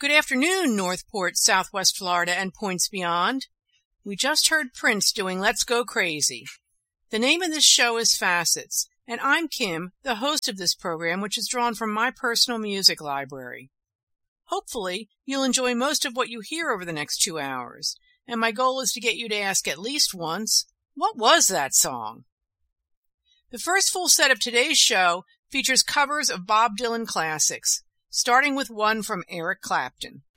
Good afternoon, Northport, Southwest Florida, and points beyond. We just heard Prince doing Let's Go Crazy. The name of this show is Facets, and I'm Kim, the host of this program, which is drawn from my personal music library. Hopefully, you'll enjoy most of what you hear over the next 2 hours, and my goal is to get you to ask at least once, what was that song? The first full set of today's show features covers of Bob Dylan classics, starting with one from Eric Clapton.